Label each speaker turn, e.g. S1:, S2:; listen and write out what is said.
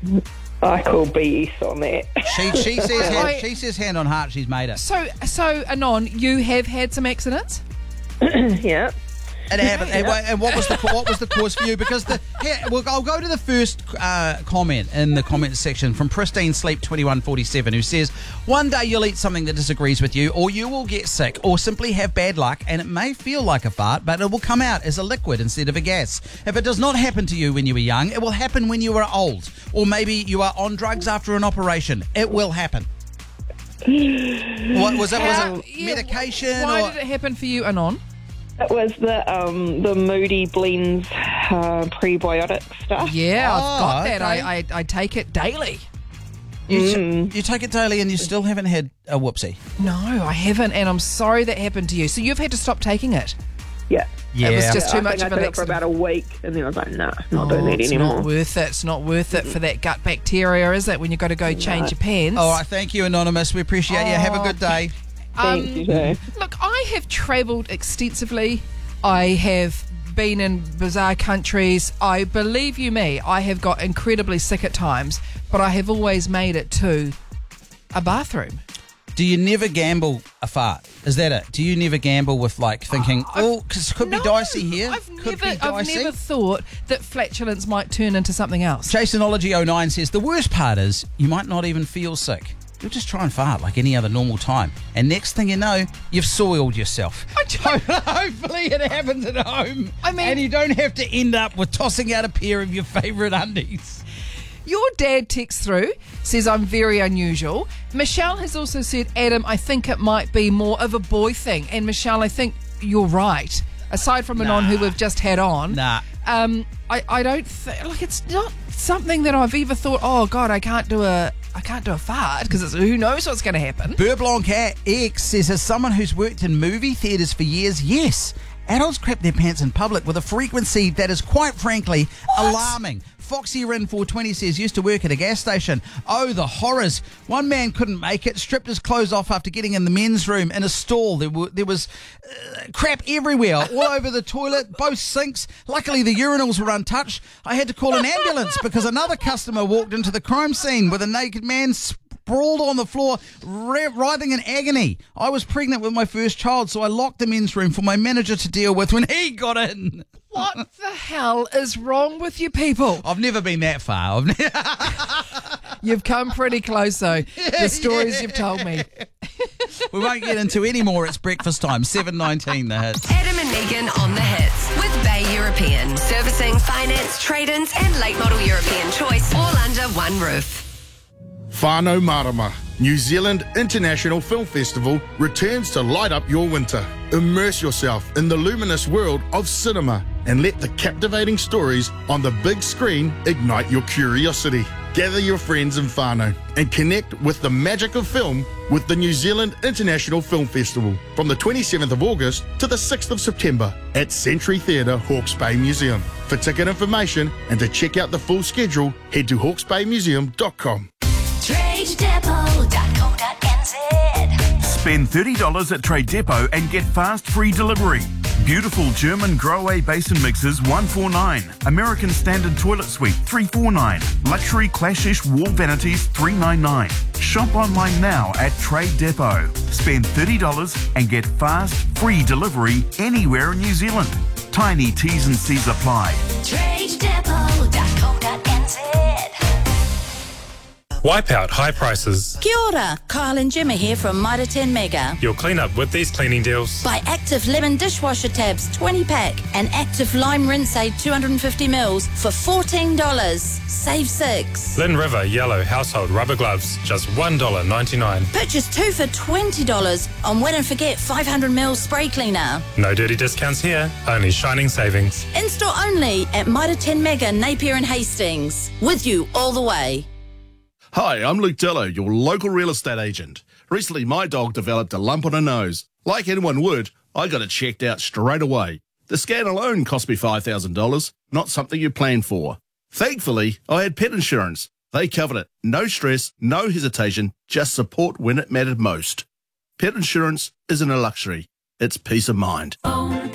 S1: I call BS on that.
S2: She says hand on heart she's made it.
S3: So Anon, you have had some accidents?
S1: Yeah.
S2: It happened. And what was the cause for you? Because I'll go to the first comment in the comments section from Pristine Sleep 2147, who says, one day you'll eat something that disagrees with you, or you will get sick, or simply have bad luck, and it may feel like a fart, but it will come out as a liquid instead of a gas. If it does not happen to you when you were young, it will happen when you are old, or maybe you are on drugs after an operation. It will happen. What was it? Was it medication?
S3: Why did it happen for you, Anon?
S1: It was the Moody Blends prebiotic stuff.
S3: Yeah, I've got that.
S2: Okay.
S3: I take it daily.
S2: You take it daily and you still haven't had a whoopsie?
S3: No, I haven't, and I'm sorry that happened to you. So you've had to stop taking it?
S1: Yeah.
S3: It was just too much
S1: I
S3: of an
S1: took it for
S3: accident.
S1: about a week, and then I was like, no, not doing that
S3: It's
S1: anymore.
S3: not worth it. It's not worth it for that gut bacteria, is it, when you've got to go change your pants?
S2: All right, thank you, Anonymous. We appreciate you. Have a good day.
S1: Thanks, you too.
S3: Look, I have travelled extensively. I have been in bizarre countries. I believe you me, I have got incredibly sick at times, but I have always made it to a bathroom.
S2: Do you never gamble a fart? Is that it? Do you never gamble with thinking, because it could be dicey here?
S3: I've
S2: Could be
S3: never
S2: dicey.
S3: thought that flatulence might turn into something else.
S2: Jasonology09 says, the worst part is you might not even feel sick. You'll just try and fart like any other normal time. And next thing you know, you've soiled yourself. Hopefully it happens at home. And you don't have to end up with tossing out a pair of your favourite undies.
S3: Your dad texts through, says I'm very unusual. Michelle has also said, Adam, I think it might be more of a boy thing. And Michelle, I think you're right. Aside from Anon, who we've just had on. I don't think, it's not something that I've ever thought, oh God, I can't do a fart, because who knows what's going to happen.
S2: Burblanc X says, as someone who's worked in movie theatres for years, yes, adults crap their pants in public with a frequency that is quite frankly alarming. Foxy Rin 420 says, used to work at a gas station. Oh, the horrors. One man couldn't make it, stripped his clothes off after getting in the men's room in a stall. There was crap everywhere, all over the toilet, both sinks. Luckily, the urinals were untouched. I had to call an ambulance because another customer walked into the crime scene with a naked man sprawled on the floor, writhing in agony. I was pregnant with my first child, so I locked the men's room for my manager to deal with when he got in.
S3: What the hell is wrong with you people?
S2: I've never been that far.
S3: You've come pretty close, though. The stories you've told me.
S2: We won't get into any more. It's breakfast time. 7:19 the hits.
S4: Adam and Megan on the hits with Bay European. Servicing, finance, trade-ins and late model European choice all under one roof.
S5: Whānau Marama, New Zealand International Film Festival returns to light up your winter. Immerse yourself in the luminous world of cinema and let the captivating stories on the big screen ignite your curiosity. Gather your friends in whānau and connect with the magic of film with the New Zealand International Film Festival from the 27th of August to the 6th of September at Century Theatre, Hawke's Bay Museum. For ticket information and to check out the full schedule, head to hawksbaymuseum.com.
S6: TradeDepot.co.nz. Spend $30 at Trade Depot and get fast free delivery. Beautiful German Grohe basin mixers $149. American Standard Toilet Suite $349. Luxury Clashish wall vanities $399. Shop online now at Trade Depot. Spend $30 and get fast free delivery anywhere in New Zealand. Tiny T's and C's apply.
S7: TradeDepot.co.nz.
S8: Wipe out high prices.
S7: Kia ora, Kyle and Gemma here from Mitre 10 Mega.
S8: You'll clean up with these cleaning deals.
S7: Buy Active Lemon dishwasher tabs 20 pack and Active Lime Rinse Aid 250 mils for $14. Save 6.
S8: Lynn River Yellow Household Rubber Gloves, just $1.99.
S7: Purchase 2 for $20 on Wet and Forget 500 mils spray cleaner.
S8: No dirty discounts here, only shining savings.
S7: In-store only at Mitre 10 Mega, Napier and Hastings. With you all the way.
S5: Hi, I'm Luke Dillo, your local real estate agent. Recently, my dog developed a lump on her nose. Like anyone would, I got it checked out straight away. The scan alone cost me $5,000, not something you plan for. Thankfully, I had pet insurance. They covered it. No stress, no hesitation, just support when it mattered most. Pet insurance isn't a luxury, it's peace of mind.
S4: Own